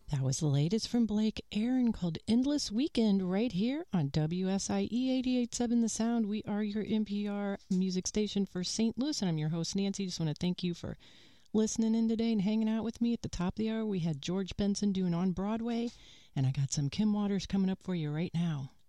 That was the latest from Blake Aaron called Endless Weekend right here on WSIE 88.7 The Sound. We are your NPR music station for St. Louis, and I'm your host, Nancy. Just want to thank you for listening in today and hanging out with me. At the top of the hour, we had George Benson doing On Broadway, and I got some Kim Waters coming up for you right now.